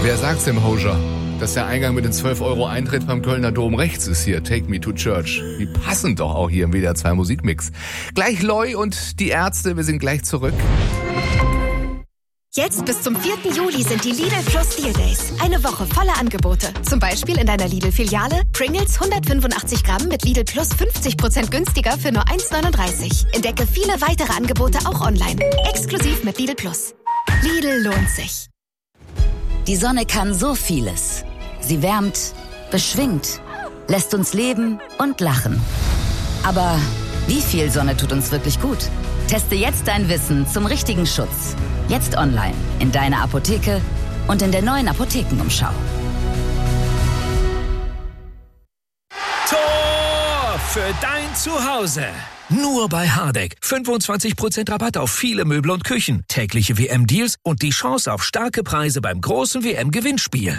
Wer sagt's dem Hozier? Dass der Eingang mit den 12 € Eintritt beim Kölner Dom rechts ist hier. Take me to church. Die passen doch auch hier im WDR 2 Musikmix. Gleich Loi und die Ärzte, wir sind gleich zurück. Jetzt bis zum 4. Juli sind die Lidl Plus Deal Days. Eine Woche voller Angebote. Zum Beispiel in deiner Lidl-Filiale Pringles 185 Gramm mit Lidl Plus 50% günstiger für nur 1,39. Entdecke viele weitere Angebote auch online. Exklusiv mit Lidl Plus. Lidl lohnt sich. Die Sonne kann so vieles. Sie wärmt, beschwingt, lässt uns leben und lachen. Aber wie viel Sonne tut uns wirklich gut? Teste jetzt dein Wissen zum richtigen Schutz. Jetzt online, in deiner Apotheke und in der neuen Apothekenumschau. Tor für dein Zuhause. Nur bei Hardegg. 25% Rabatt auf viele Möbel und Küchen, tägliche WM-Deals und die Chance auf starke Preise beim großen WM-Gewinnspiel.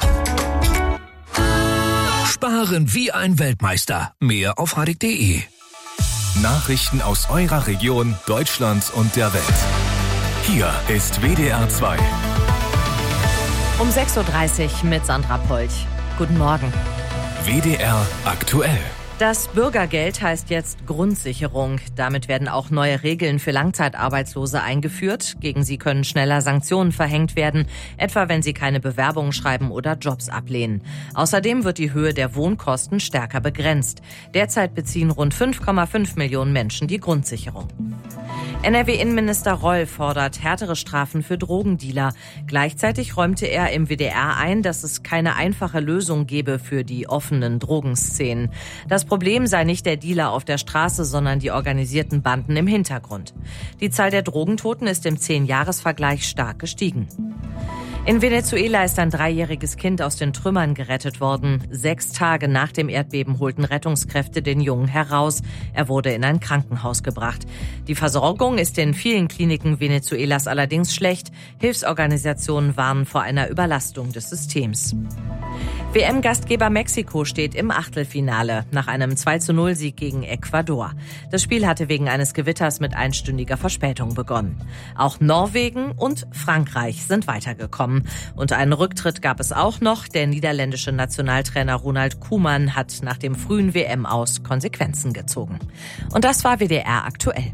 Sparen wie ein Weltmeister. Mehr auf hardegg.de. Nachrichten aus eurer Region, Deutschland und der Welt. Hier ist WDR 2. Um 6.30 Uhr mit Sandra Polch. Guten Morgen. WDR aktuell. Das Bürgergeld heißt jetzt Grundsicherung. Damit werden auch neue Regeln für Langzeitarbeitslose eingeführt. Gegen sie können schneller Sanktionen verhängt werden, etwa wenn sie keine Bewerbungen schreiben oder Jobs ablehnen. Außerdem wird die Höhe der Wohnkosten stärker begrenzt. Derzeit beziehen rund 5,5 Millionen Menschen die Grundsicherung. NRW-Innenminister Roll fordert härtere Strafen für Drogendealer. Gleichzeitig räumte er im WDR ein, dass es keine einfache Lösung gebe für die offenen Drogenszenen. Das Problem sei nicht der Dealer auf der Straße, sondern die organisierten Banden im Hintergrund. Die Zahl der Drogentoten ist im 10-Jahres-Vergleich stark gestiegen. In Venezuela ist ein 3-jähriges Kind aus den Trümmern gerettet worden. 6 Tage nach dem Erdbeben holten Rettungskräfte den Jungen heraus. Er wurde in ein Krankenhaus gebracht. Die Versorgung ist in vielen Kliniken Venezuelas allerdings schlecht. Hilfsorganisationen warnen vor einer Überlastung des Systems. WM-Gastgeber Mexiko steht im Achtelfinale nach einem 2:0-Sieg gegen Ecuador. Das Spiel hatte wegen eines Gewitters mit einstündiger Verspätung begonnen. Auch Norwegen und Frankreich sind weitergekommen. Und einen Rücktritt gab es auch noch. Der niederländische Nationaltrainer Ronald Koeman hat nach dem frühen WM-Aus Konsequenzen gezogen. Und das war WDR aktuell.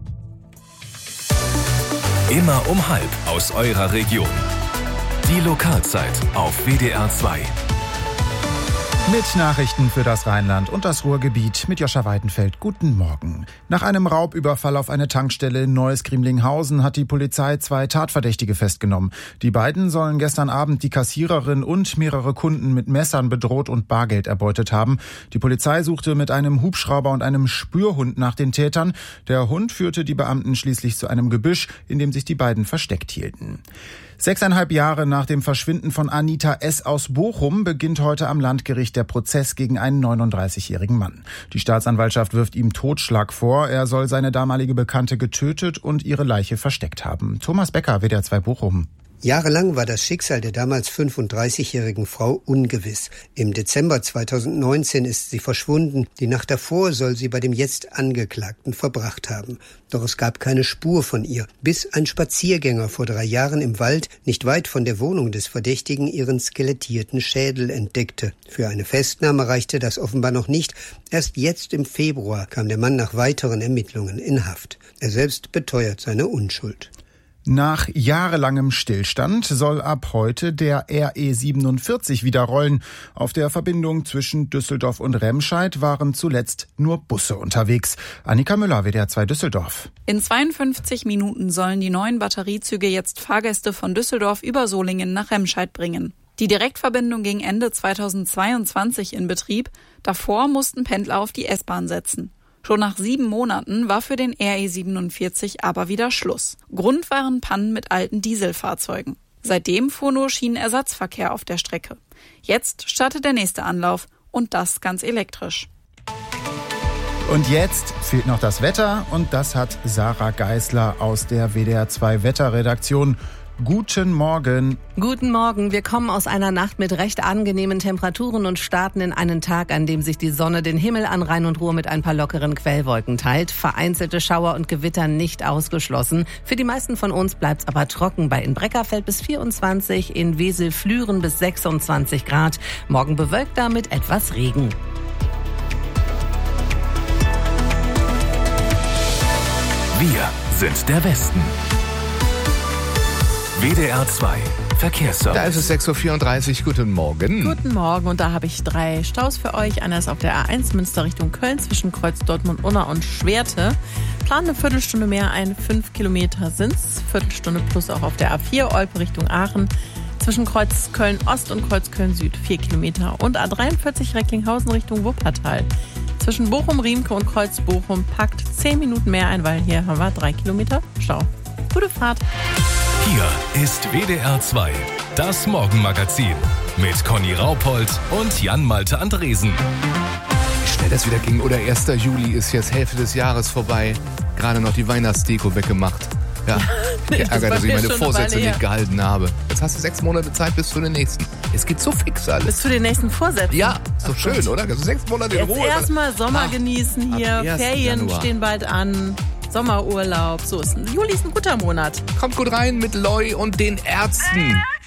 Immer um 12:30 aus eurer Region. Die Lokalzeit auf WDR 2. Mit Nachrichten für das Rheinland und das Ruhrgebiet mit Joscha Weidenfeld. Guten Morgen. Nach einem Raubüberfall auf eine Tankstelle in Neues-Grimlinghausen hat die Polizei 2 Tatverdächtige festgenommen. Die beiden sollen gestern Abend die Kassiererin und mehrere Kunden mit Messern bedroht und Bargeld erbeutet haben. Die Polizei suchte mit einem Hubschrauber und einem Spürhund nach den Tätern. Der Hund führte die Beamten schließlich zu einem Gebüsch, in dem sich die beiden versteckt hielten. 6,5 Jahre nach dem Verschwinden von Anita S. aus Bochum beginnt heute am Landgericht der Prozess gegen einen 39-jährigen Mann. Die Staatsanwaltschaft wirft ihm Totschlag vor. Er soll seine damalige Bekannte getötet und ihre Leiche versteckt haben. Thomas Becker, WDR 2 Bochum. Jahrelang war das Schicksal der damals 35-jährigen Frau ungewiss. Im Dezember 2019 ist sie verschwunden. Die Nacht davor soll sie bei dem jetzt Angeklagten verbracht haben. Doch es gab keine Spur von ihr, bis ein Spaziergänger vor 3 Jahren im Wald, nicht weit von der Wohnung des Verdächtigen, ihren skelettierten Schädel entdeckte. Für eine Festnahme reichte das offenbar noch nicht. Erst jetzt im Februar kam der Mann nach weiteren Ermittlungen in Haft. Er selbst beteuert seine Unschuld. Nach jahrelangem Stillstand soll ab heute der RE 47 wieder rollen. Auf der Verbindung zwischen Düsseldorf und Remscheid waren zuletzt nur Busse unterwegs. Annika Müller, WDR 2 Düsseldorf. In 52 Minuten sollen die neuen Batteriezüge jetzt Fahrgäste von Düsseldorf über Solingen nach Remscheid bringen. Die Direktverbindung ging Ende 2022 in Betrieb. Davor mussten Pendler auf die S-Bahn setzen. Schon nach 7 Monaten war für den RE 47 aber wieder Schluss. Grund waren Pannen mit alten Dieselfahrzeugen. Seitdem fuhr nur Schienenersatzverkehr auf der Strecke. Jetzt startet der nächste Anlauf und das ganz elektrisch. Und jetzt fehlt noch das Wetter und das hat Sarah Geisler aus der WDR 2 Wetterredaktion. Guten Morgen. Guten Morgen. Wir kommen aus einer Nacht mit recht angenehmen Temperaturen und starten in einen Tag, an dem sich die Sonne den Himmel an Rhein und Ruhr mit ein paar lockeren Quellwolken teilt. Vereinzelte Schauer und Gewitter nicht ausgeschlossen. Für die meisten von uns bleibt's aber trocken. Bei Inbreckerfeld bis 24, in Wesel-Flüren bis 26 Grad. Morgen bewölkter mit etwas Regen. Wir sind der Westen. WDR 2 Verkehrsservice. Da ist es 6.34 Uhr. Guten Morgen. Guten Morgen. Und da habe ich 3 Staus für euch. Einer ist auf der A1 Münster Richtung Köln zwischen Kreuz Dortmund-Unna und Schwerte. Plan eine Viertelstunde mehr ein. 5 Kilometer sind's. Viertelstunde plus auch auf der A4 Olpe Richtung Aachen. Zwischen Kreuz Köln-Ost und Kreuz Köln-Süd 4 Kilometer. Und A43 Recklinghausen Richtung Wuppertal. Zwischen Bochum-Riemke und Kreuz Bochum packt 10 Minuten mehr ein, weil hier haben wir 3 Kilometer Stau. Gute Fahrt. Hier ist WDR 2, das Morgenmagazin mit Conny Raupold und Jan-Malte Andresen. Wie schnell das wieder ging. Oder 1. Juli ist jetzt Hälfte des Jahres vorbei. Gerade noch die Weihnachtsdeko weggemacht. Ja, ich ärgere, dass ich meine Vorsätze nicht gehalten habe. Jetzt hast du 6 Monate Zeit bis zu den nächsten. Es geht so fix alles. Bis zu den nächsten Vorsätzen? Ja, ist doch schön, oder? Also 6 Monate in Ruhe. Jetzt erstmal Sommer genießen hier. Ferien stehen bald an. Sommerurlaub. So ist Juli ist ein guter Monat. Kommt gut rein mit Loi und den Ärzten.